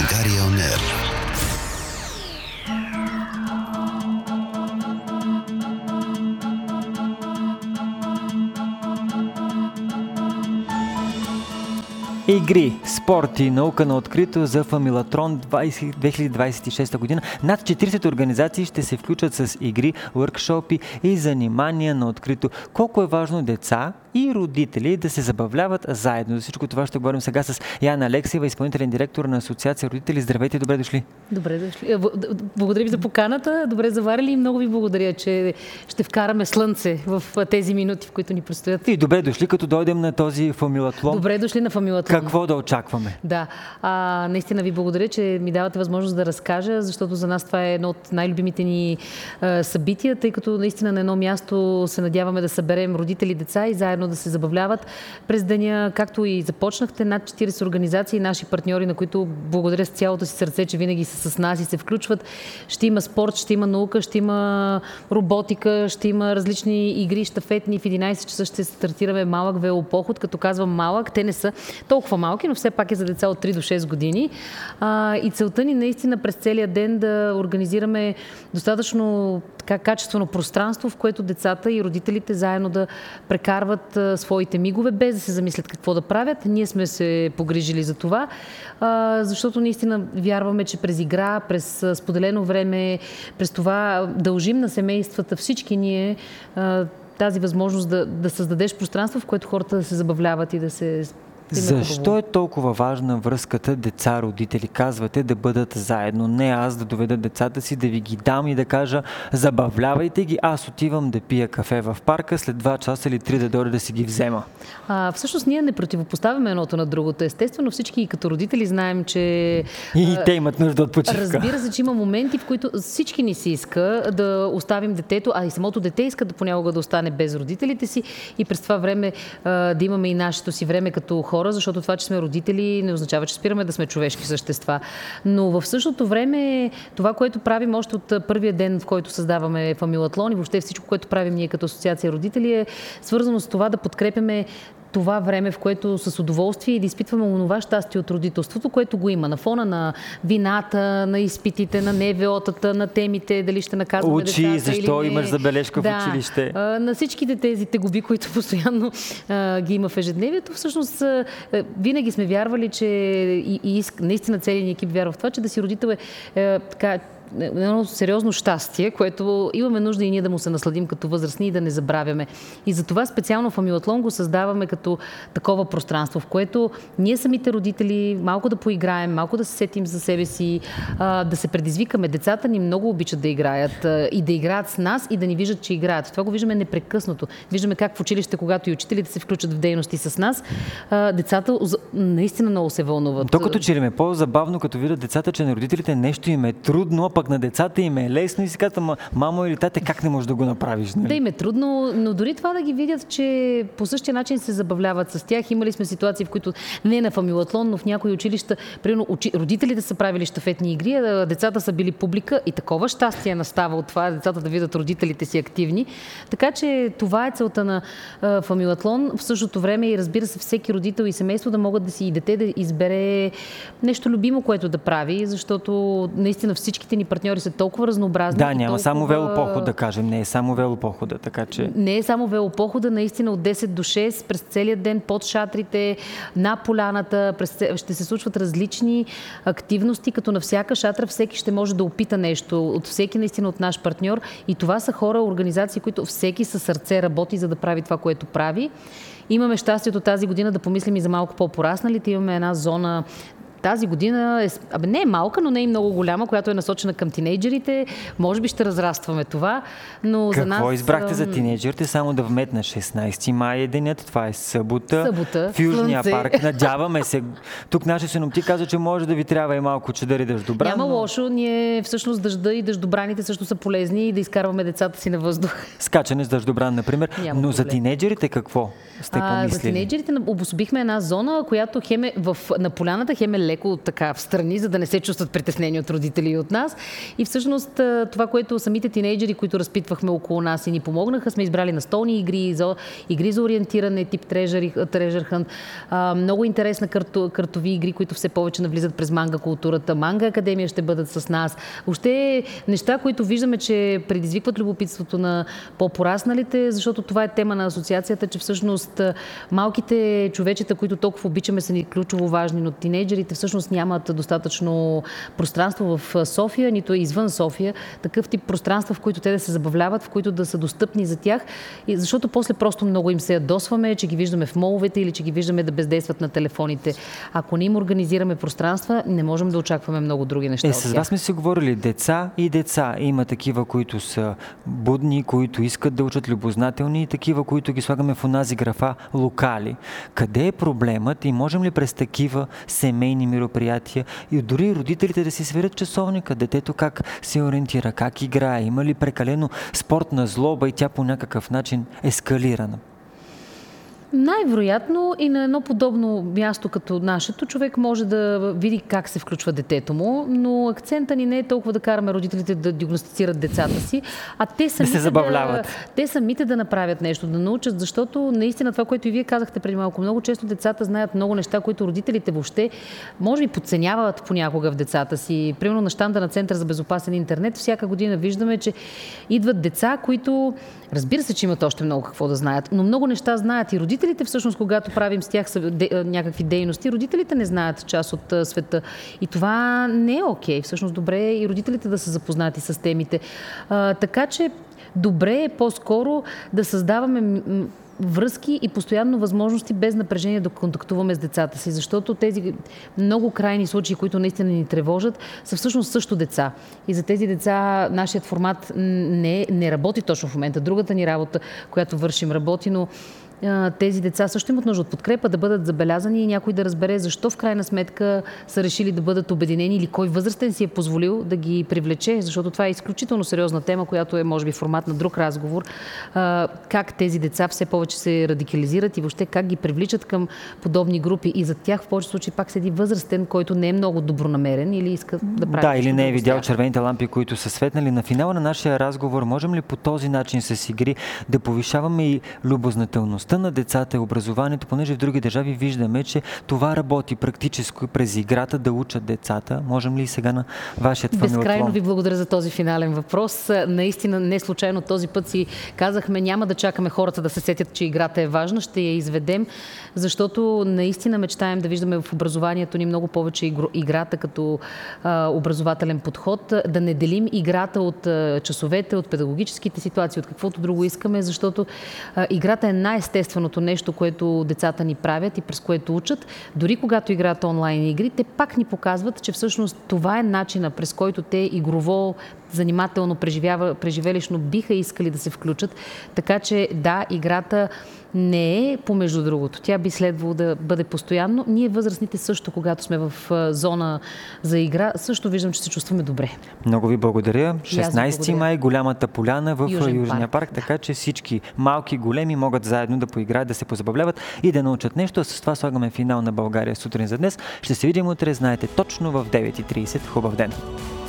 България On Air. Игри, спорт и наука на открито за Фамилатрон 2026 година. Над 40 организации ще се включат с игри, въркшопи и занимания на открито. Колко е важно деца и родители да се забавляват заедно. За всичко това ще говорим сега с Яна Алексиева, изпълнителен директор на Асоциация родители. Здравейте, добре дошли. Добре дошли. Благодаря ви за поканата. Добре заварили и много ви благодаря, че ще вкараме слънце в тези минути, в които ни предстоят. И добре дошли, като дойдем на този Фамилатлон. Добре дошли на Фамилатлон. Какво да очакваме? Да. Наистина ви благодаря, че ми давате възможност да разкажа, защото за нас това е едно от най-любимите ни събития, тъй като наистина на едно място се надяваме да съберем родители, деца и заедно да се забавляват през деня, както и започнахте, над 40 организации, наши партньори, на които благодаря с цялото си сърце, че винаги са с нас и се включват. Ще има спорт, ще има наука, ще има роботика, ще има различни игри, щафетни. В 11 часа ще стартираме малък велопоход. Като казвам малък, те не са толкова малки, но все пак е за деца от 3 до 6 години. И целта ни наистина през целия ден да организираме достатъчно качествено пространство, в което децата и родителите заедно да прекарват своите мигове, без да се замислят какво да правят. Ние сме се погрижили за това, защото наистина вярваме, че през игра, през споделено време, през това дължим на семействата, всички ние, тази възможност да създадеш пространство, в което хората да се забавляват и да се... Защо е толкова важна връзката деца-родители? Казвате да бъдат заедно. Не аз да доведа децата си, да ви ги дам и да кажа забавлявайте ги, аз отивам да пия кафе в парка, след 2 часа или 3 да дойда да си ги взема. Всъщност ние не противопоставяме едното на другото. Естествено всички като родители знаем, че... И те имат нужда от почивка. Разбира се, че има моменти, в които всички ни се иска да оставим детето, а и самото дете иска да понякога да остане без родителите си и през това време да имаме и нашето си време като хора, защото това, че сме родители, не означава, че спираме да сме човешки същества. Но в същото време това, което правим още от първия ден, в който създаваме Фамилатлон и въобще всичко, което правим ние като асоциация родители, е свързано с това да подкрепяме това време, в което с удоволствие и да изпитваме онова щастие от родителството, което го има на фона на вината, на изпитите, на НВО-тата, на темите, дали ще наказваме децата или не. Защо имаш забележка в училище? На всичките тези тегоби, които постоянно ги има в ежедневието. Всъщност, винаги сме вярвали, че и наистина целият ни екип вярва в това, че да си родител е така едно сериозно щастие, което имаме нужда и ние да му се насладим като възрастни и да не забравяме. И затова специално Фамилатлон го създаваме като такова пространство, в което ние самите родители малко да поиграем, малко да се сетим за себе си, да се предизвикаме. Децата ни много обичат да играят и да играят с нас и да ни виждат, че играят. Това го виждаме непрекъснато. Виждаме как в училище, когато и учителите се включат в дейности с нас, децата наистина много се вълнуват. Докато че ли ме по-забавно, като видят децата, че на родителите нещо им е трудно, пък на децата им е лесно и си казват, мамо или тате, как не можеш да го направиш? Нали? Да им е трудно, но дори това да ги видят, че по същия начин се забавляват с тях. Имали сме ситуации, в които не на Фамилатлон, но в някои училища, примерно родителите са правили щафетни игри, а децата са били публика и такова щастие настава от това, децата да видят родителите си активни. Така че това е целта на Фамилатлон. В същото време и разбира се, всеки родител и семейство да могат да си и дете да избере нещо любимо, което да прави, защото наистина всичките ни партньори са толкова разнообразни. Да, няма само велопоход, да кажем. Не е само велопохода, така че... Не е само велопохода, наистина от 10 до 6, през целия ден под шатрите, на поляната, ще се случват различни активности, като на всяка шатра всеки ще може да опита нещо, от всеки наистина от наш партньор. И това са хора, организации, които всеки със сърце работи, за да прави това, което прави. Имаме щастието тази година да помислим и за малко по-порасналите. Имаме една зона. Тази година не е малка, но не е много голяма, която е насочена към тинейджерите. Може би ще разрастваме това, но Какво за нас... Какво избрахте за тинейджерите? Само да вметна 16 май е денят. Това е събота. В Южния парк. Надяваме се. Тук нашия синоптик каза, че може да ви трябва и малко чадър и дъждобран. Няма лошо. Ние всъщност дъжда и дъждобраните също са полезни и да изкарваме децата си на въздух. Скачане с дъждобран, например. Но за тинейджерите какво сте помислили? За тинейджерите обособихме една зона, която на поляната хем е леко така в страни, за да не се чувстват притеснени от родители и от нас. И всъщност това, което самите тинейджери, които разпитвахме около нас и ни помогнаха, сме избрали настолни игри, игри за ориентиране, тип Treasure Hunt, много интересна картови игри, които все повече навлизат през манга културата. Манга академия ще бъдат с нас. Въобще неща, които виждаме, че предизвикват любопитството на по-порасналите, защото това е тема на асоциацията, че всъщност малките човечета, които толкова обичаме, са ни ключово важни, но тинейджерите всъщност нямат достатъчно пространство в София, нито извън София, такъв тип пространства, в които те да се забавляват, в които да са достъпни за тях, и защото после просто много им се ядосваме, че ги виждаме в моловете или че ги виждаме да бездействат на телефоните. Ако не им организираме пространства, не можем да очакваме много други неща. С вас сме си говорили деца и деца. Има такива, които са будни, които искат да учат, любознателни, и такива, които ги слагаме в онази графа локали. Къде е проблемът и можем ли през такива семейни мероприятия и дори родителите да си сверят часовника, детето как се ориентира, как играе, има ли прекалено спортна злоба и тя по някакъв начин ескалирана? Най-вероятно и на едно подобно място като нашето, човек може да види как се включва детето му, но акцента ни не е толкова да караме родителите да диагностицират децата си, а те самите, да се забавляват. Те самите да направят нещо, да научат, защото наистина това, което и вие казахте преди малко, много често децата знаят много неща, които родителите въобще може би подценяват понякога в децата си. Примерно на щанда на Център за безопасен интернет всяка година виждаме, че идват деца, които, разбира се, че имат още много какво да знаят, но много неща знаят и родителите всъщност, когато правим с тях някакви дейности, родителите не знаят част от света. И това не е окей. Всъщност добре е и родителите да са запознати с темите. Така че добре е по-скоро да създаваме връзки и постоянно възможности без напрежение да контактуваме с децата си, защото тези много крайни случаи, които наистина ни тревожат, са всъщност също деца. И за тези деца нашият формат не работи точно в момента. Другата ни работа, която вършим, работи, но тези деца също имат нужда от подкрепа, да бъдат забелязани и някой да разбере защо в крайна сметка са решили да бъдат обединени или кой възрастен си е позволил да ги привлече, защото това е изключително сериозна тема, която е може би формат на друг разговор. Как тези деца все повече се радикализират и въобще как ги привличат към подобни групи. И за тях в повечето случаи пак седи възрастен, който не е много добронамерен или иска да прави. Да, или не е видял червените лампи, които са светнали. На финала на нашия разговор можем ли по този начин с игри да повишаваме и любознателността на децата и образованието, понеже в други държави виждаме, че това работи практически през играта да учат децата. Можем ли сега на вашият фамилотлон? Безкрайно ви благодаря за този финален въпрос. Наистина, не случайно този път си казахме, няма да чакаме хората да се сетят, че играта е важна, ще я изведем, защото наистина мечтаем да виждаме в образованието ни много повече играта като образователен подход, да не делим играта от часовете, от педагогическите ситуации, от каквото друго искаме, защото играта е най-естественото нещо, което децата ни правят и през което учат. Дори когато играят онлайн игри, те пак ни показват, че всъщност това е начина, през който те игрово, занимателно, преживелищно биха искали да се включат. Така че да, играта не е помежду другото. Тя би следвало да бъде постоянно. Ние възрастните също, когато сме в зона за игра, също виждам, че се чувстваме добре. Много ви благодаря. 16 май, голямата поляна в Южния парк, така че всички малки, големи могат заедно да поиграят, да се позабавляват и да научат нещо. А с това слагаме финал на България сутрин за днес. Ще се видим утре, знаете, точно в 9:30. Хубав ден!